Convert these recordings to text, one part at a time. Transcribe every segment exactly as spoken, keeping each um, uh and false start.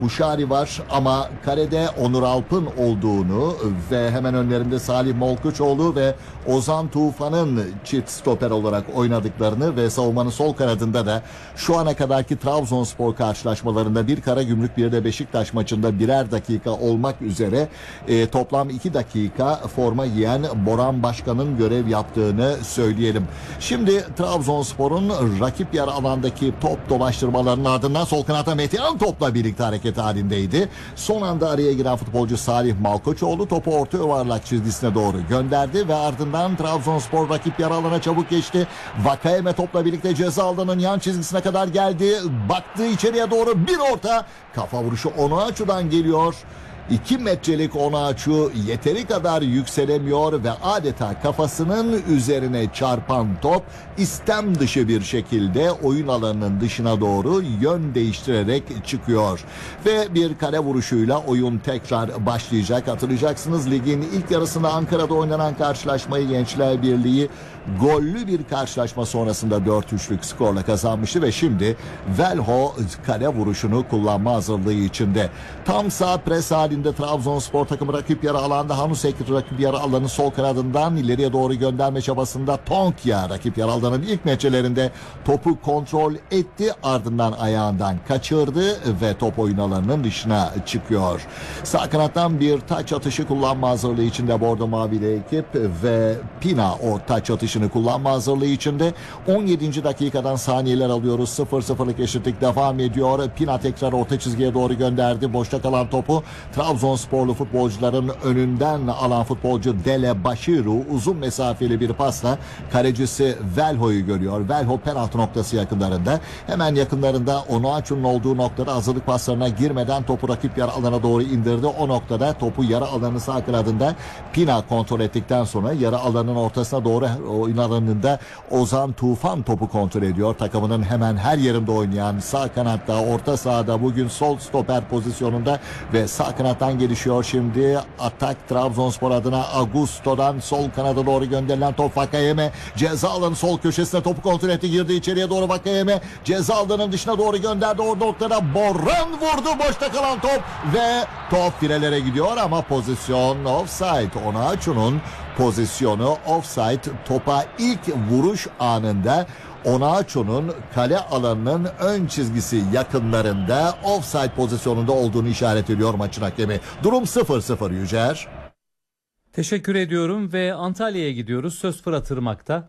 Uşari var ama kalede Onur Alp'ın olduğunu ve hemen önlerinde Salih Molkuçoğlu ve Ozan Tufan'ın çift stoper olarak oynadıklarını ve savunmanın sol kanadında da şu ana kadarki Trabzonspor karşılaşmalarında bir Karagümrük bir de Beşiktaş maçında birer dakika olmak üzere e, toplam iki dakika forma giyen Boran Başkan'ın görev yaptığını söyleyelim. Şimdi Trabzonspor'un rakip yarı alandaki top dolaştırmalarının ardından sol kanata Metehan topla birlikte hareket halindeydi. Son anda araya giren futbolcu Salih Malkoçoğlu topu orta yuvarlak çizgisine doğru gönderdi ve ardından Trabzonspor rakip yarı alana çabuk geçti. Vakayeme topla birlikte ceza alanının yan çizgisine kadar geldi. Baktı içeriye doğru bir orta. Kafa vuruşu Onuachu'dan geliyor. iki metrelik Onuachu yeteri kadar yükselemiyor ve adeta kafasının üzerine çarpan top istem dışı bir şekilde oyun alanının dışına doğru yön değiştirerek çıkıyor. Ve bir kale vuruşuyla oyun tekrar başlayacak. Hatırlayacaksınız, ligin ilk yarısında Ankara'da oynanan karşılaşmayı Gençler Birliği gollü bir karşılaşma sonrasında dört üçlük skorla kazanmıştı ve şimdi Velho kale vuruşunu kullanma hazırlığı içinde. Tam sağ pres halinde Trabzonspor takımı rakip yarı alanda Hanusek rakip yarı alanın sol kanadından ileriye doğru gönderme çabasında Tonkya rakip yarı alanın ilk meçelerinde topu kontrol etti, ardından ayağından kaçırdı ve top oyun alanının dışına çıkıyor. Sağ kanattan bir taç atışı kullanma hazırlığı içinde Bordo Mavili ekip ve Pina o taç atışını kullanma hazırlığı içinde. on yedinci dakikadan saniyeler alıyoruz. sıfır sıfırlık eşitlik devam ediyor. Pina tekrar orta çizgiye doğru gönderdi. Boşta kalan topu Trabzonsporlu futbolcuların önünden alan futbolcu Dele Bashiru uzun mesafeli bir pasla kalecisi Velho'yu görüyor. Velho penaltı noktası yakınlarında. Hemen yakınlarında Onuachu'nun olduğu noktada hazırlık paslarına girmeden topu rakip yarı alana doğru indirdi. O noktada topu yarı alanı sağ kanadında Pina kontrol ettikten sonra yarı alanın ortasına doğru oyun alanında Ozan Tufan topu kontrol ediyor. Takımının hemen her yerinde oynayan sağ kanatta, orta sahada, bugün sol stoper pozisyonunda ve sağ kanattan gelişiyor şimdi atak Trabzonspor adına. Augusto'dan sol kanada doğru gönderilen top Vakayeme ceza alanı sol köşesine topu kontrol etti, girdi içeriye doğru. Vakayeme ceza alanının dışına doğru gönderdi. O noktada Boran vurdu, boşta kalan top ve top filelere gidiyor ama pozisyon offside. Onuachu'nun pozisyonu offside. Topa ilk vuruş anında Onuachu'nun kale alanının ön çizgisi yakınlarında offside pozisyonunda olduğunu işaret ediyor maçın hakemi. Durum sıfır sıfır Yücer. Teşekkür ediyorum ve Antalya'ya gidiyoruz. Söz Fırat Irmak'ta.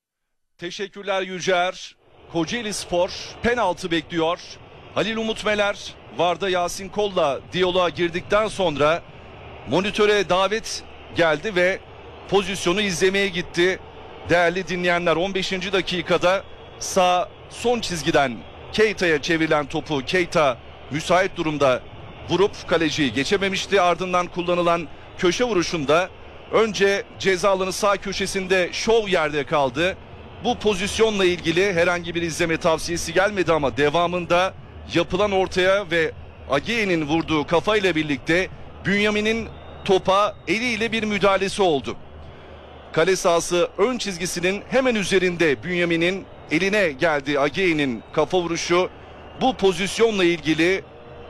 Teşekkürler Yücer. Kocaeli Spor penaltı bekliyor. Halil Umut Meler VAR'da Yasin Kol'la diyaloğa girdikten sonra monitöre davet geldi ve pozisyonu izlemeye gitti. Değerli dinleyenler, on beşinci dakikada sağ son çizgiden Keita'ya çevrilen topu Keita müsait durumda vurup kaleciyi geçememişti. Ardından kullanılan köşe vuruşunda önce ceza alanı sağ köşesinde şov yerde kaldı. Bu pozisyonla ilgili herhangi bir izleme tavsiyesi gelmedi ama devamında yapılan ortaya ve Ageye'nin vurduğu kafayla birlikte Bünyamin'in topa eliyle bir müdahalesi oldu. Kale sahası ön çizgisinin hemen üzerinde Bünyamin'in eline geldi Ageye'nin kafa vuruşu. Bu pozisyonla ilgili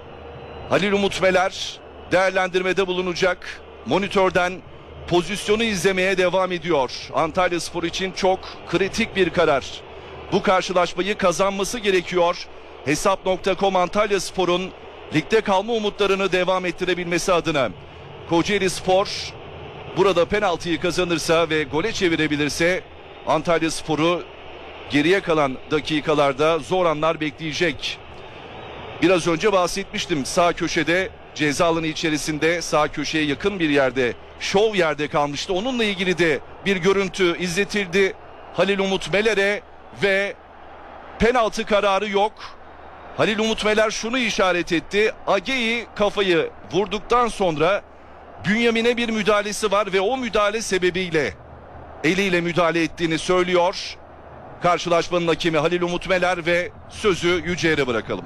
Halil Umut Meler değerlendirmede bulunacak. Monitörden pozisyonu izlemeye devam ediyor. Antalyaspor için çok kritik bir karar. Bu karşılaşmayı kazanması gerekiyor. Hesap nokta com Antalyaspor'un ligde kalma umutlarını devam ettirebilmesi adına. Kocaeli Spor burada penaltıyı kazanırsa ve gole çevirebilirse Antalyaspor'u geriye kalan dakikalarda zor anlar bekleyecek. Biraz önce bahsetmiştim, sağ köşede ceza alanı içerisinde sağ köşeye yakın bir yerde şov yerde kalmıştı. Onunla ilgili de bir görüntü izletildi Halil Umut Meler'e ve penaltı kararı yok. Halil Umut Meler şunu işaret etti: Ageyi kafayı vurduktan sonra Bünyamin'e bir müdahalesi var ve o müdahale sebebiyle eliyle müdahale ettiğini söylüyor. Karşılaşmanın hakemi Halil Umut Meler ve sözü Yüce'ye bırakalım.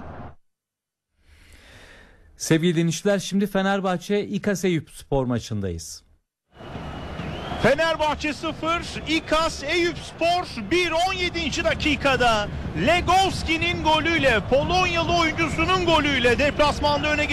Sevgili dinleyiciler, şimdi Fenerbahçe İKAS Eyüpspor maçındayız. Fenerbahçe sıfır, İKAS Eyüpspor bir. on yedinci dakikada Legowski'nin golüyle, Polonyalı oyuncusunun golüyle deplasmanda öne geçti.